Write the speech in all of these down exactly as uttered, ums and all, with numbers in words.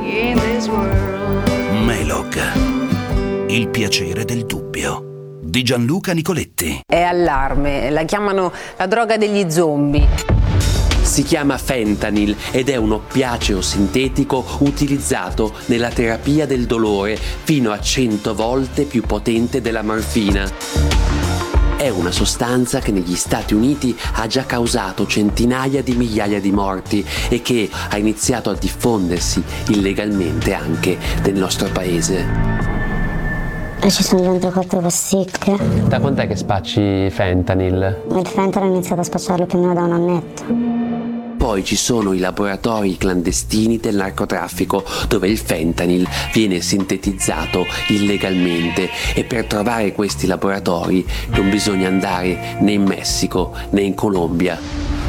in this world. Melog, il piacere del dubbio, di Gianluca Nicoletti. È allarme, la chiamano la droga degli zombie. Si chiama fentanyl ed è un oppiaceo sintetico utilizzato nella terapia del dolore fino a cento volte più potente della morfina. È una sostanza che negli Stati Uniti ha già causato centinaia di migliaia di morti e che ha iniziato a diffondersi illegalmente anche nel nostro paese. E ci sono diventato quattro pasticche. Da quant'è che spacci fentanyl? Il fentanyl ho iniziato a spacciarlo più o meno da un annetto. Poi ci sono i laboratori clandestini del narcotraffico dove il fentanyl viene sintetizzato illegalmente e per trovare questi laboratori non bisogna andare né in Messico né in Colombia.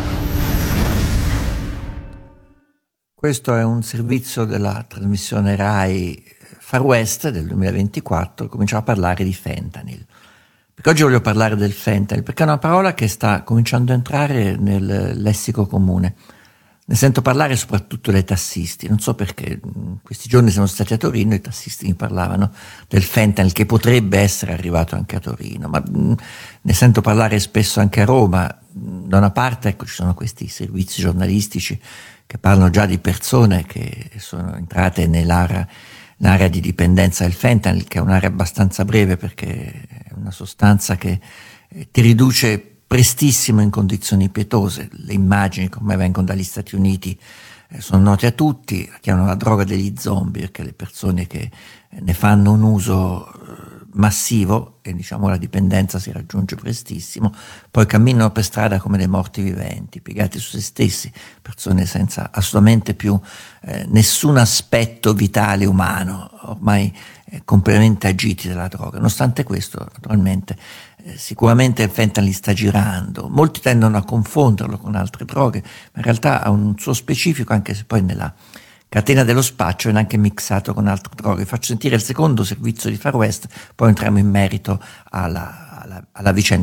Questo è un servizio della trasmissione Rai Far West del duemilaventiquattro, cominciamo a parlare di fentanyl. Perché oggi voglio parlare del fentanyl, perché è una parola che sta cominciando a entrare nel lessico comune. Ne sento parlare soprattutto dai tassisti, non so perché. Questi giorni siamo stati a Torino e i tassisti mi parlavano del fentanyl che potrebbe essere arrivato anche a Torino, ma ne sento parlare spesso anche a Roma. Da una parte, ecco, ci sono questi servizi giornalistici che parlano già di persone che sono entrate nell'area un'area di dipendenza del fentanyl, che è un'area abbastanza breve perché è una sostanza che ti riduce prestissimo in condizioni pietose. Le immagini come vengono dagli Stati Uniti eh, sono note a tutti, la chiamano la droga degli zombie perché le persone che ne fanno un uso eh, massivo e diciamo la dipendenza si raggiunge prestissimo, poi camminano per strada come dei morti viventi, piegati su se stessi, persone senza assolutamente più eh, nessun aspetto vitale umano, ormai eh, completamente agiti dalla droga. Nonostante questo, naturalmente, eh, sicuramente il fentanyl sta girando, molti tendono a confonderlo con altre droghe, ma in realtà ha un suo specifico, anche se poi nella catena dello spaccio è anche mixato con altre droghe. Faccio sentire il secondo servizio di Far West, poi entriamo in merito alla, alla, alla vicenda